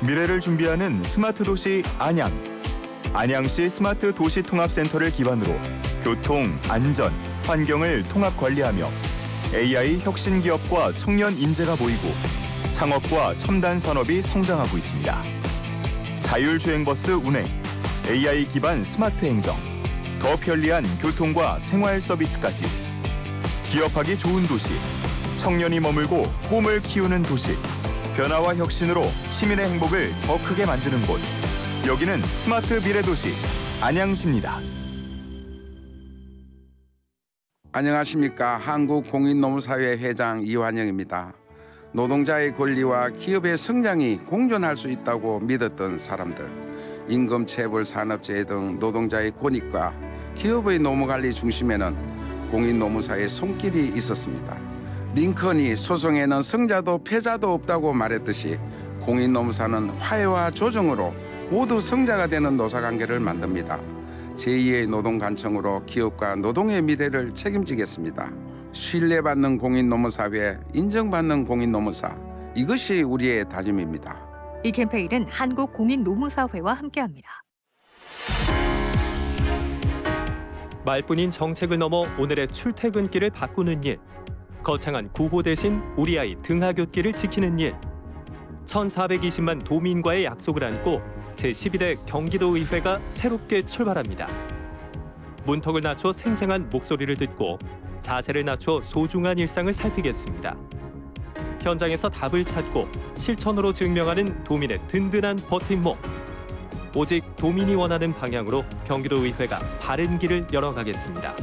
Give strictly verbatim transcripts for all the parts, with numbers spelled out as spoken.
미래를 준비하는 스마트 도시 안양. 안양시 스마트 도시 통합센터를 기반으로 교통, 안전, 환경을 통합 관리하며 에이아이 혁신 기업과 청년 인재가 모이고 창업과 첨단 산업이 성장하고 있습니다. 자율주행버스 운행, 에이아이 기반 스마트 행정, 더 편리한 교통과 생활 서비스까지. 기업하기 좋은 도시, 청년이 머물고 꿈을 키우는 도시. 변화와 혁신으로 시민의 행복을 더 크게 만드는 곳. 여기는 스마트 미래도시 안양시입니다. 안녕하십니까. 한국공인노무사회 회장 이완영입니다. 노동자의 권리와 기업의 성장이 공존할 수 있다고 믿었던 사람들, 임금체불 산업재해 등 노동자의 권익과 기업의 노무관리 중심에는 공인노무사의 손길이 있었습니다. 링컨이 소송에는 승자도 패자도 없다고 말했듯이 공인노무사는 화해와 조정으로 모두 성자가 되는 노사관계를 만듭니다. 제이의 노동관청으로 기업과 노동의 미래를 책임지겠습니다. 신뢰받는 공인노무사회, 인정받는 공인노무사, 이것이 우리의 다짐입니다. 이 캠페인은 한국공인노무사회와 함께합니다. 말뿐인 정책을 넘어 오늘의 출퇴근길을 바꾸는 일. 거창한 구호 대신 우리 아이 등하굣길을 지키는 일. 천사백이십만 도민과의 약속을 안고 제십일 회 경기도의회가 새롭게 출발합니다. 문턱을 낮춰 생생한 목소리를 듣고 자세를 낮춰 소중한 일상을 살피겠습니다. 현장에서 답을 찾고 실천으로 증명하는 도민의 든든한 버팀목. 오직 도민이 원하는 방향으로 경기도의회가 바른 길을 열어가겠습니다.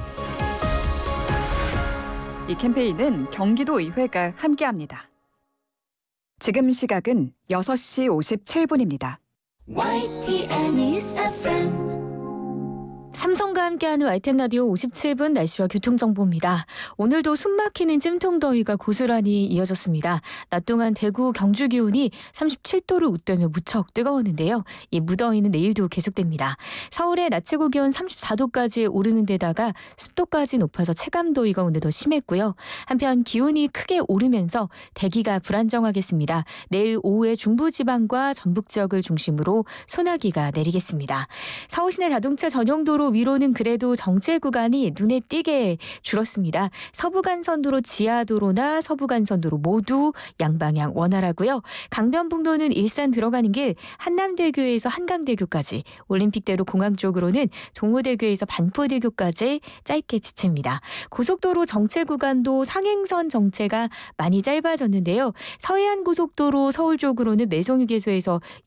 이 캠페인은 경기도의회가 함께합니다. 지금 시각은 여섯 시 오십칠 분입니다. 와이티엔 News 에프엠 삼성과 함께하는 와이티엔 라디오 오십칠 분 날씨와 교통정보입니다. 오늘도 숨막히는 찜통더위가 고스란히 이어졌습니다. 낮 동안 대구, 경주 기온이 삼십칠 도를 웃돌며 무척 뜨거웠는데요. 이 무더위는 내일도 계속됩니다. 서울의 낮 최고 기온 삼십사 도까지 오르는 데다가 습도까지 높아서 체감더위가 오늘 더 심했고요. 한편 기온이 크게 오르면서 대기가 불안정하겠습니다. 내일 오후에 중부지방과 전북 지역을 중심으로 소나기가 내리겠습니다. 서울시내 자동차 전용도로 위로는 그래도 정체 구간이 눈에 띄게 줄었습니다. 서부간선도로 지하도로나 서부간선도로 모두 양방향 원활하고요. 강변북로는 일산 들어가는 길 한남대교에서 한강대교까지, 올림픽대로 공항 쪽으로는 동호대교에서 반포대교까지 짧게 지칩니다. 고속도로 정체 구간도 상행선 정체가 많이 짧아졌는데요. 서해안고속도로 서울 쪽으로는 매송휴게소에서